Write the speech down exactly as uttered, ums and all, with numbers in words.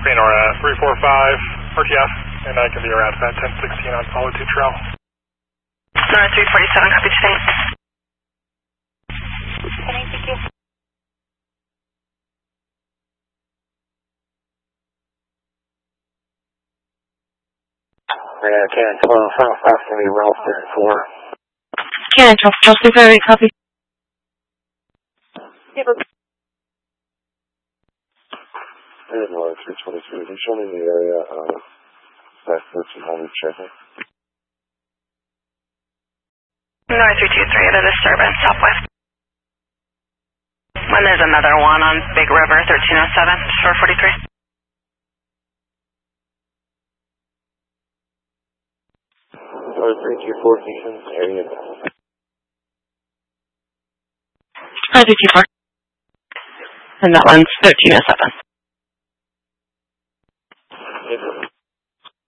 Panora three four five R T F, and I can be around at ten sixteen on Follow two Trail. Nora three forty-seven, copy today. Thank you. Yeah, Cannon twelve, five five to me, Ralph thirty-four. Cannon twelve, Ralph thirty-four, copy. Yep. Hey, Nora three twenty-three, can you show me the area of West thirteen hundred traffic? Nora three two three, at a disturbance, southwest. When there's another one on Big River, thirteen oh seven, shore forty-three. Nora three two four, Houston, area. Nora three two four. And that one's thirteen oh seven. Yes,